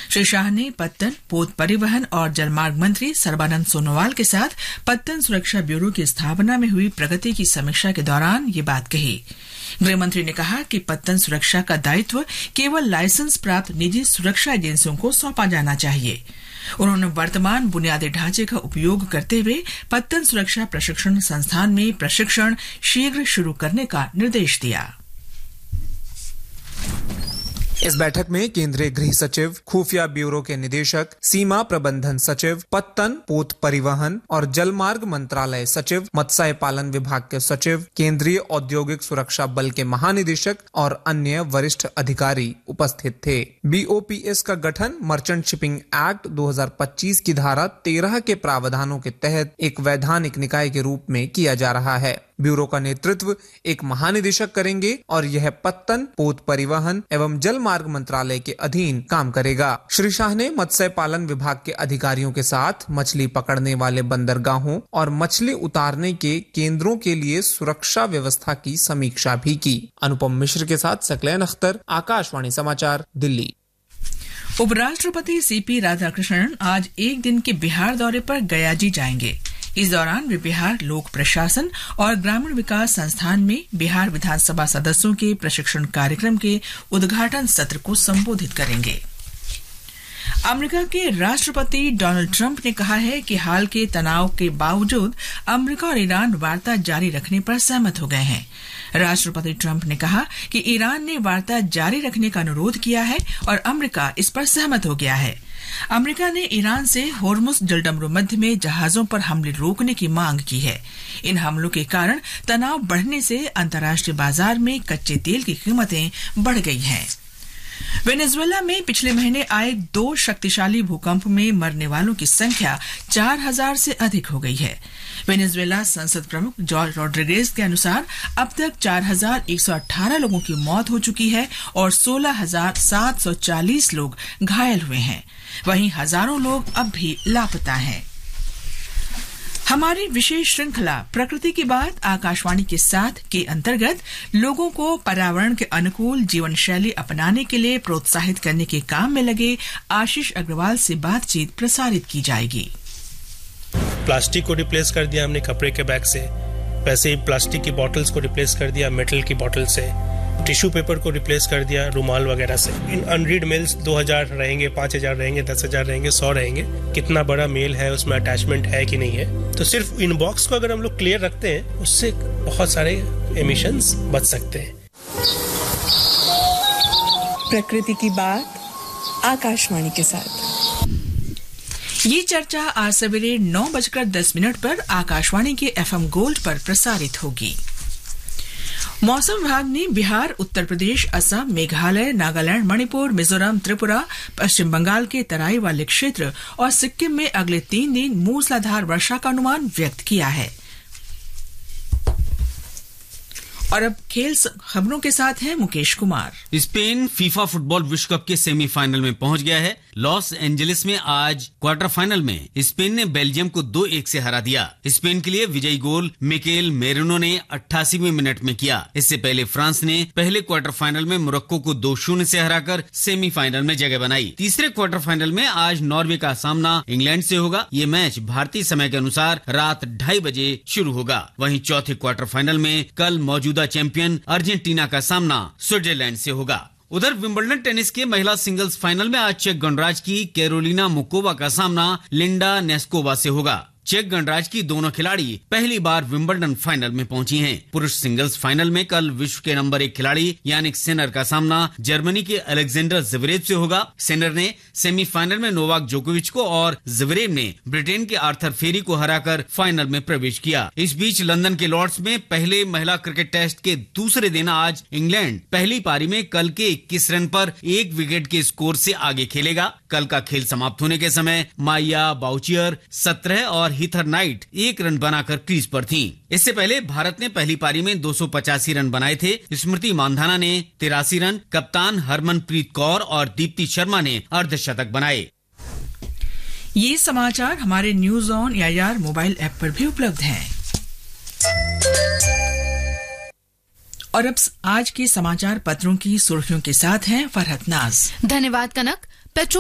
श्री शाह ने पत्तन, पोत परिवहन और जलमार्ग मंत्री सर्बानंद सोनोवाल के साथ पत्तन सुरक्षा ब्यूरो की स्थापना में हुई प्रगति की समीक्षा के दौरान ये बात कही। गृहमंत्री ने कहा कि पत्तन सुरक्षा का दायित्व केवल लाइसेंस प्राप्त निजी सुरक्षा एजेंसियों को सौंपा जाना चाहिए। उन्होंने वर्तमान बुनियादी ढांचे का उपयोग करते हुए पत्तन सुरक्षा प्रशिक्षण संस्थान में प्रशिक्षण शीघ्र शुरू करने का निर्देश दिया। इस बैठक में केंद्रीय गृह सचिव, खुफिया ब्यूरो के निदेशक, सीमा प्रबंधन सचिव, पत्तन, पोत परिवहन और जलमार्ग मंत्रालय सचिव, मत्स्य पालन विभाग के सचिव, केंद्रीय औद्योगिक सुरक्षा बल के महानिदेशक और अन्य वरिष्ठ अधिकारी उपस्थित थे। BOPS का गठन मर्चेंट शिपिंग एक्ट 2025 की धारा 13 के प्रावधानों के तहत एक वैधानिक निकाय के रूप में किया जा रहा है। ब्यूरो का नेतृत्व एक महानिदेशक करेंगे और यह पत्तन, पोत परिवहन एवं जलमार्ग मंत्रालय के अधीन काम करेगा। श्री शाह ने मत्स्य पालन विभाग के अधिकारियों के साथ मछली पकड़ने वाले बंदरगाहों और मछली उतारने के केंद्रों के लिए सुरक्षा व्यवस्था की समीक्षा भी की। अनुपम मिश्र के साथ सकलैन अख्तर, आकाशवाणी समाचार, दिल्ली। उपराष्ट्रपति CP राधाकृष्णन आज एक दिन के बिहार दौरे पर गयाजी जाएंगे। इस दौरान वे बिहार लोक प्रशासन और ग्रामीण विकास संस्थान में बिहार विधानसभा सदस्यों के प्रशिक्षण कार्यक्रम के उद्घाटन सत्र को संबोधित करेंगे। अमेरिका के राष्ट्रपति डोनाल्ड ट्रंप ने कहा है कि हाल के तनाव के बावजूद अमेरिका और ईरान वार्ता जारी रखने पर सहमत हो गए हैं। राष्ट्रपति ट्रंप ने कहा कि ईरान ने वार्ता जारी रखने का अनुरोध किया है और अमेरिका इस पर सहमत हो गया है। अमेरिका ने ईरान से होर्मुज जलडमरू मध्य में जहाजों पर हमले रोकने की मांग की है। इन हमलों के कारण तनाव बढ़ने से अंतर्राष्ट्रीय बाजार में कच्चे तेल की कीमतें बढ़ गई हैं। वेनेजुएला में पिछले महीने आए 2 शक्तिशाली भूकंप में मरने वालों की संख्या 4000 से अधिक हो गई है। वेनेजुएला संसद प्रमुख जॉर्ज रोड्रिगेज के अनुसार अब तक 4118 लोगों की मौत हो चुकी है और 16740 लोग घायल हुए हैं। वहीं हजारों लोग अब भी लापता हैं। हमारी विशेष श्रृंखला प्रकृति की बात आकाशवाणी के साथ के अंतर्गत लोगों को पर्यावरण के अनुकूल जीवन शैली अपनाने के लिए प्रोत्साहित करने के काम में लगे आशीष अग्रवाल से बातचीत प्रसारित की जाएगी। प्लास्टिक को रिप्लेस कर दिया हमने कपड़े के बैग से, वैसे ही प्लास्टिक की बॉटल्स को रिप्लेस कर दिया मेटल की बॉटल से, टिश्यू पेपर को रिप्लेस कर दिया रुमाल वगैरह से। इन अनरीड मेल्स 2000 रहेंगे, 5000 रहेंगे, 10,000 रहेंगे, 100 रहेंगे। कितना बड़ा मेल है, उसमें अटैचमेंट है कि नहीं है। तो सिर्फ इनबॉक्स को अगर हम लोग क्लियर रखते हैं, उससे बहुत सारे एमिशंस बच सकते हैं। प्रकृति की बात आकाशवाणी के साथ। ये चर्चा आज सवेरे 9:10 पर आकाशवाणी के FM गोल्ड पर प्रसारित होगी। मौसम विभाग ने बिहार, उत्तर प्रदेश, असम, मेघालय, नागालैंड, मणिपुर, मिजोरम, त्रिपुरा, पश्चिम बंगाल के तराई वाले क्षेत्र और सिक्किम में अगले 3 दिन मूसलाधार वर्षा का अनुमान व्यक्त किया है। और अब खेल खबरों के साथ हैं Mukesh Kumar. Spain FIFA football विश्व कप के सेमीफाइनल में पहुंच गया है। लॉस एंजलिस में आज क्वार्टर फाइनल में स्पेन ने बेल्जियम को 2-1 से हरा दिया। स्पेन के लिए विजयी गोल मिकेल मेरिनो ने 88वें मिनट में किया। इससे पहले फ्रांस ने पहले क्वार्टर फाइनल में मोरक्को को 2-0 से हराकर सेमीफाइनल में जगह बनाई। तीसरे क्वार्टर फाइनल में आज नॉर्वे का सामना इंग्लैंड से होगा। ये मैच भारतीय समय के अनुसार रात 2:30 बजे शुरू होगा। वहीं चौथे क्वार्टर फाइनल में कल मौजूदा चैंपियन अर्जेंटीना का सामना स्विट्जरलैंड से होगा। उधर विंबलडन टेनिस के महिला सिंगल्स फाइनल में आज चेक गणराज्य की कैरोलिना मुकोवा का सामना लिंडा नेस्कोवा से होगा। चेक गणराज्य की दोनों खिलाड़ी पहली बार विंबलडन फाइनल में पहुंची हैं। पुरुष सिंगल्स फाइनल में कल विश्व के नंबर 1 खिलाड़ी यानिक सिनर का सामना जर्मनी के अलेक्जेंडर ज़्वेरेव से होगा। सिनर ने सेमीफाइनल में नोवाक जोकोविच को और ज़्वेरेव ने ब्रिटेन के आर्थर फेरी को हराकर फाइनल में प्रवेश किया। इस बीच लंदन के लॉर्ड्स में पहले महिला क्रिकेट टेस्ट के दूसरे दिन आज इंग्लैंड पहली पारी में कल के 21 रन पर 1 विकेट के स्कोर से आगे खेलेगा। कल का खेल समाप्त होने के समय माइया बाउचियर 17 और हीथर नाइट 1 रन बनाकर क्रीज पर थीं। इससे पहले भारत ने पहली पारी में 285 रन बनाए थे। स्मृति मानधाना ने 83 रन, कप्तान हरमनप्रीत कौर और दीप्ति शर्मा ने अर्धशतक बनाए। ये समाचार हमारे news on AIR mobile app पर भी उपलब्ध हैं। और अब आज के समाचार पत्रों की सुर्खियों के साथ हैं फरहत नाज। धन्यवाद कनक।